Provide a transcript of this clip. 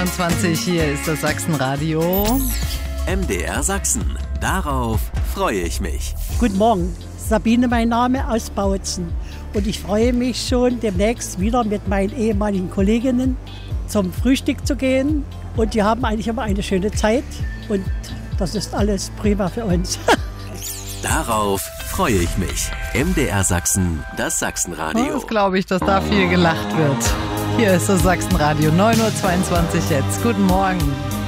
9:21 Uhr, hier ist das Sachsenradio. MDR Sachsen. Darauf freue ich mich. Guten Morgen, Sabine mein Name aus Bautzen. Und ich freue mich schon, demnächst wieder mit meinen ehemaligen Kolleginnen zum Frühstück zu gehen. Und die haben eigentlich immer eine schöne Zeit. Und das ist alles prima für uns. Darauf freue ich mich. MDR Sachsen, das Sachsenradio. Das glaube ich, dass da viel gelacht wird. Hier ist das Sachsenradio, 9:22 Uhr jetzt. Guten Morgen.